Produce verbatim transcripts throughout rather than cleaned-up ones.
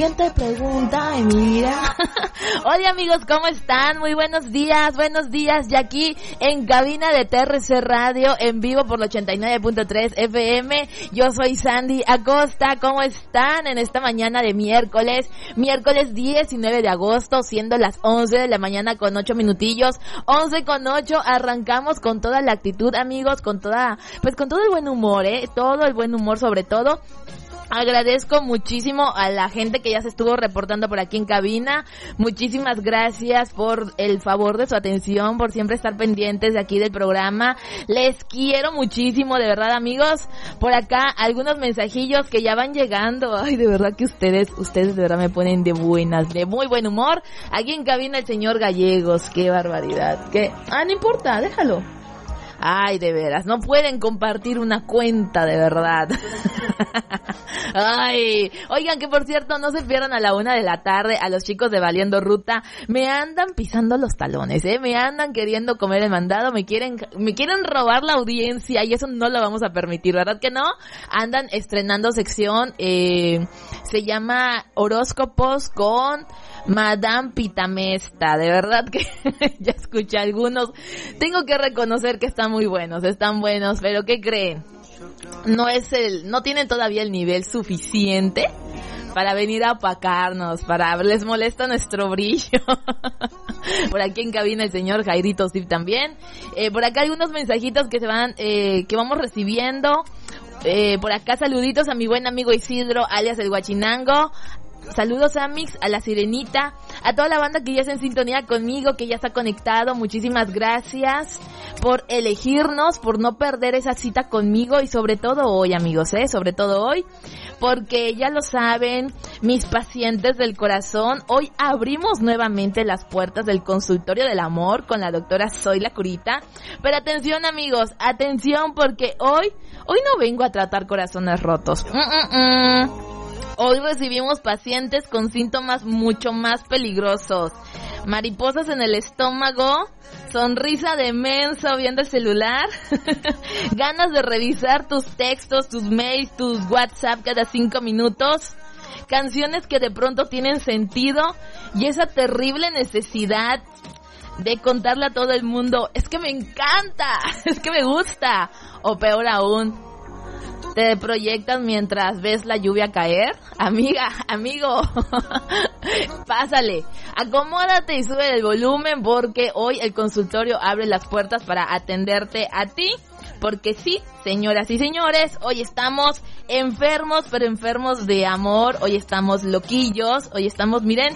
Siguiente pregunta, Emilia. Hola amigos, ¿cómo están? Muy buenos días, buenos días. Y aquí en cabina de T R C Radio, en vivo por el ochenta y nueve punto tres F M. Yo soy Sandy Acosta. ¿Cómo están en esta mañana de miércoles? Miércoles diecinueve de agosto, siendo las once de la mañana con ocho minutillos. once con ocho, arrancamos con toda la actitud, amigos, con toda, pues con todo el buen humor, eh, todo el buen humor sobre todo. Agradezco muchísimo a la gente que ya se estuvo reportando por aquí en cabina. Muchísimas gracias por el favor de su atención, por siempre estar pendientes de aquí del programa. Les quiero muchísimo, de verdad, amigos. Por acá algunos mensajillos que ya van llegando. Ay, de verdad que ustedes, ustedes de verdad me ponen de buenas, de muy buen humor. Aquí en cabina el señor Gallegos, qué barbaridad. ¿Qué? Ah, no importa, déjalo. Ay, de veras, no pueden compartir una cuenta, de verdad. Ay, oigan, que por cierto, no se pierdan a la una de la tarde a los chicos de Valiendo Ruta. Me andan pisando los talones, eh, me andan queriendo comer el mandado, me quieren, me quieren robar la audiencia y eso no lo vamos a permitir, ¿verdad que no? Andan estrenando sección, eh, se llama Horóscopos con Madame Pitamesta. De verdad que ya escuché algunos. Tengo que reconocer que están muy buenos, están buenos, pero ¿qué creen? No es el, no tienen todavía el nivel suficiente para venir a opacarnos, para, les molesta nuestro brillo. Por aquí en cabina el señor Jairito Steve también. Eh, por acá hay unos mensajitos que se van, eh, que vamos recibiendo. Eh, por acá saluditos a mi buen amigo Isidro, alias el Guachinango. Saludos a Mix, a la Sirenita, a toda la banda que ya está en sintonía conmigo, que ya está conectado. Muchísimas gracias por elegirnos, por no perder esa cita conmigo y sobre todo hoy, amigos, eh, sobre todo hoy, porque ya lo saben, mis pacientes del corazón, hoy abrimos nuevamente las puertas del consultorio del amor con la doctora Zoila Curita. Pero atención, amigos, atención, porque hoy, hoy no vengo a tratar corazones rotos. Mm, mm, mm. Hoy recibimos pacientes con síntomas mucho más peligrosos. Mariposas en el estómago, sonrisa de menso viendo el celular, ganas de revisar tus textos, tus mails, tus WhatsApp cada cinco minutos, canciones que de pronto tienen sentido y esa terrible necesidad de contarle a todo el mundo, es que me encanta, es que me gusta, o peor aún, te proyectas mientras ves la lluvia caer. Amiga, amigo, pásale, acomódate y sube el volumen porque hoy el consultorio abre las puertas para atenderte a ti. Porque sí, señoras y señores, hoy estamos enfermos, pero enfermos de amor. Hoy estamos loquillos, hoy estamos, miren,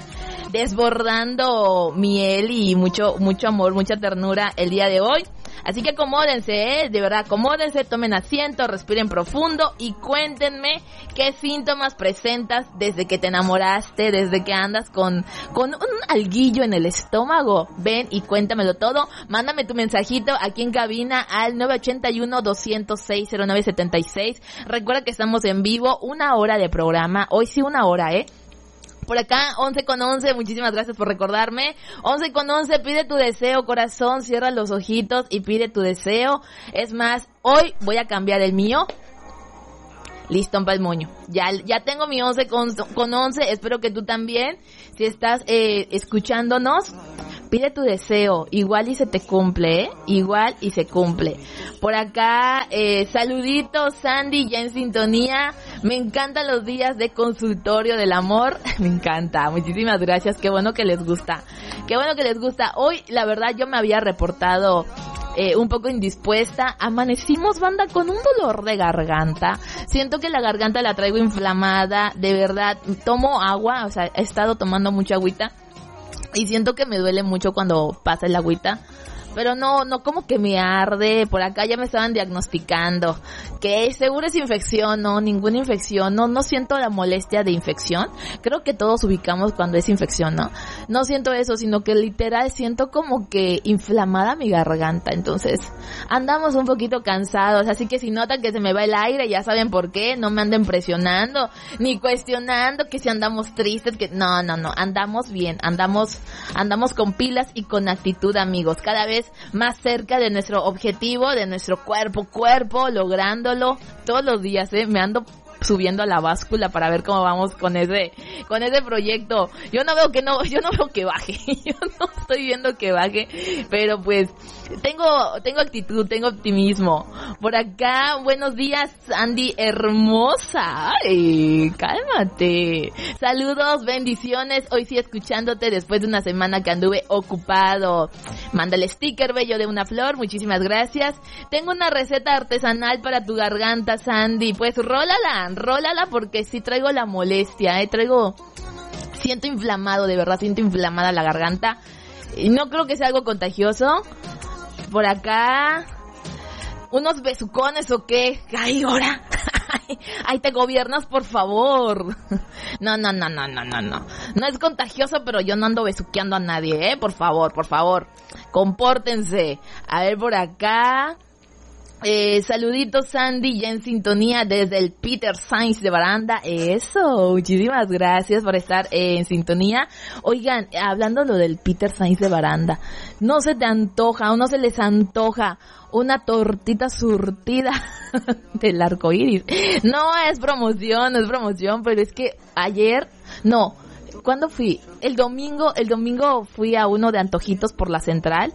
desbordando miel y mucho, mucho amor, mucha ternura el día de hoy. Así que acomódense, ¿eh? De verdad, acomódense, tomen asiento, respiren profundo y cuéntenme qué síntomas presentas desde que te enamoraste, desde que andas con, con un alguillo en el estómago. Ven y cuéntamelo todo. Mándame tu mensajito aquí en cabina al nueve ocho uno, dos cero seis, cero nueve siete seis. Recuerda que estamos en vivo, una hora de programa. Hoy sí una hora, ¿eh? Por acá, once con once, muchísimas gracias por recordarme. once con once, pide tu deseo, corazón, cierra los ojitos y pide tu deseo. Es más, hoy voy a cambiar el mío. Listo, para el moño. Ya, ya tengo mi once con once, espero que tú también. Si estás eh, escuchándonos, pide tu deseo, igual y se te cumple, ¿eh? Igual y se cumple. Por acá, eh, saluditos, Sandy, ya en sintonía. Me encantan los días de consultorio del amor. Me encanta, muchísimas gracias, qué bueno que les gusta. Qué bueno que les gusta. Hoy, la verdad, yo me había reportado eh, un poco indispuesta. Amanecimos, banda, con un dolor de garganta. Siento que la garganta la traigo inflamada, de verdad. Tomo agua, o sea, he estado tomando mucha agüita. Y siento que me duele mucho cuando pasa el agüita. Pero no, no como que me arde. Por acá ya me estaban diagnosticando que seguro es infección. No, ninguna infección. No, no siento la molestia de infección. Creo que todos ubicamos cuando es infección, ¿no? No siento eso, sino que literal siento como que inflamada mi garganta. Entonces, andamos un poquito cansados. Así que si notan que se me va el aire, ya saben por qué. No me anden presionando, ni cuestionando que si andamos tristes, que no, no, no. Andamos bien, andamos, andamos con pilas y con actitud, amigos. Cada vez más cerca de nuestro objetivo, de nuestro cuerpo, cuerpo, lográndolo todos los días, ¿eh? Me ando subiendo a la báscula para ver cómo vamos con ese, con ese proyecto. Yo no veo que no, yo no veo que baje, yo no estoy viendo que baje, pero pues, tengo, tengo actitud, tengo optimismo. Por acá, buenos días, Andy hermosa. Ay, cálmate. Saludos, bendiciones, hoy sí escuchándote después de una semana que anduve ocupado. Manda el sticker bello de una flor, muchísimas gracias. Tengo una receta artesanal para tu garganta, Sandy. Pues rólala, rólala porque sí traigo la molestia, eh, traigo, siento inflamado, de verdad, siento inflamada la garganta. Y no creo que sea algo contagioso. Por acá, unos besucones o qué. Ay, ahora. Ay, te gobiernas, por favor. No, no, no, no, no, no, no. No es contagioso, pero yo no ando besuqueando a nadie, eh. Por favor, por favor. Compórtense. A ver, por acá. Eh, saluditos, Sandy, ya en sintonía desde el Peter Sainz de Baranda. Eso, muchísimas gracias por estar eh, en sintonía. Oigan, hablando lo del Peter Sainz de Baranda, ¿no se te antoja o no se les antoja una tortita surtida del arco iris? No es promoción, no es promoción, pero es que ayer, no, ¿cuándo fui? El domingo, el domingo fui a uno de antojitos por la central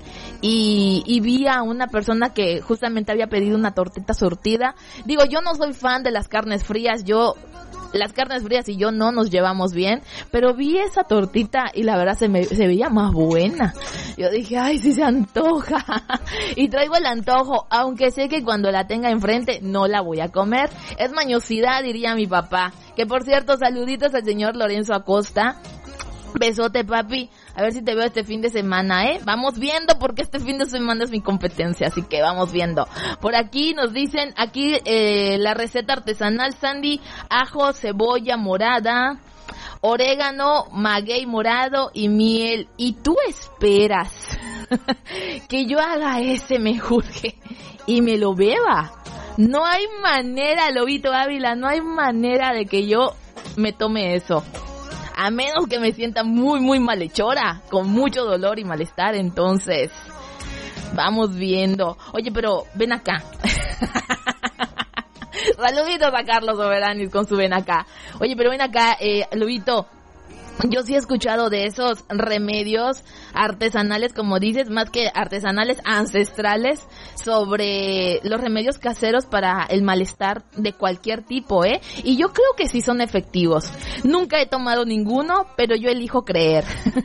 y, y vi a una persona que justamente había pedido una tortita surtida. Digo, yo no soy fan de las carnes frías, yo, las carnes frías y yo no nos llevamos bien, pero vi esa tortita y la verdad se me, se veía más buena. Yo dije, ay, sí se antoja. Y traigo el antojo, aunque sé que cuando la tenga enfrente no la voy a comer. Es mañosidad, diría mi papá. Que por cierto, saluditos al señor Lorenzo Acosta. Besote, papi. A ver si te veo este fin de semana, ¿eh? Vamos viendo porque este fin de semana es mi competencia, así que vamos viendo. Por aquí nos dicen, aquí eh, la receta artesanal, Sandy, ajo, cebolla morada, orégano, maguey morado y miel. Y tú esperas que yo haga ese menjurje y me lo beba. No hay manera, Lobito Ávila, no hay manera de que yo me tome eso. A menos que me sienta muy, muy malhechora, con mucho dolor y malestar, entonces vamos viendo. Oye, pero ven acá. Saluditos a Carlos Soberanis con su ven acá. Oye, pero ven acá, eh, Lobito. Yo sí he escuchado de esos remedios artesanales, como dices, más que artesanales, ancestrales, sobre los remedios caseros para el malestar de cualquier tipo, ¿eh? Y yo creo que sí son efectivos. Nunca he tomado ninguno, pero yo elijo creer.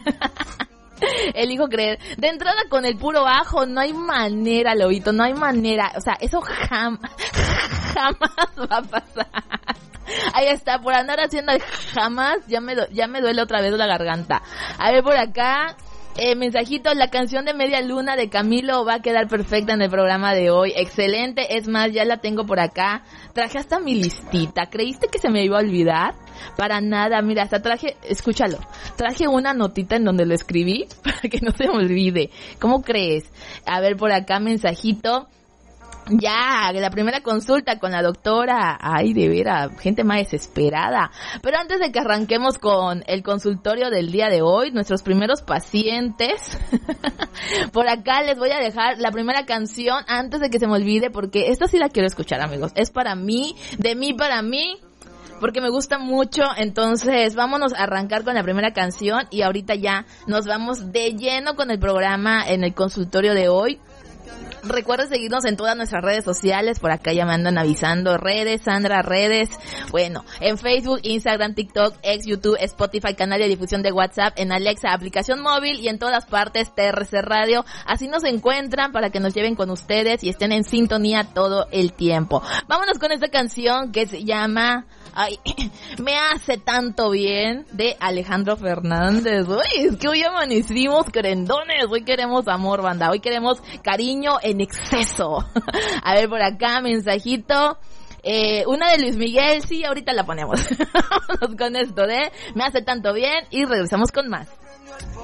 Elijo creer. De entrada con el puro ajo, no hay manera, Lobito, no hay manera. O sea, eso jam- jamás va a pasar. Ahí está, por andar haciendo el jamás, ya me, do, ya me duele otra vez la garganta. A ver, por acá, eh, mensajito, la canción de Media Luna de Camilo va a quedar perfecta en el programa de hoy. Excelente, es más, ya la tengo por acá. Traje hasta mi listita, ¿creíste que se me iba a olvidar? Para nada, mira, hasta traje, escúchalo, traje una notita en donde lo escribí para que no se me olvide. ¿Cómo crees? A ver, por acá, mensajito. Ya, la primera consulta con la doctora. Ay, de veras, gente más desesperada. Pero antes de que arranquemos con el consultorio del día de hoy, nuestros primeros pacientes, por acá les voy a dejar la primera canción antes de que se me olvide, porque esta sí la quiero escuchar, amigos. Es para mí, de mí para mí, porque me gusta mucho. Entonces vámonos a arrancar con la primera canción y ahorita ya nos vamos de lleno con el programa en el consultorio de hoy. Recuerden seguirnos en todas nuestras redes sociales, por acá ya me andan avisando, redes, Sandra, redes, bueno, en Facebook, Instagram, TikTok, X, YouTube, Spotify, canal de difusión de WhatsApp, en Alexa, aplicación móvil y en todas partes, T R C Radio, así nos encuentran para que nos lleven con ustedes y estén en sintonía todo el tiempo. Vámonos con esta canción que se llama... Ay, me hace tanto bien, de Alejandro Fernández. Uy, es que hoy amanecimos querendones, hoy queremos amor, banda, hoy queremos cariño en exceso. A ver, por acá, mensajito. Eh, una de Luis Miguel, sí, ahorita la ponemos. Vámonos con esto de Me hace tanto bien y regresamos con más.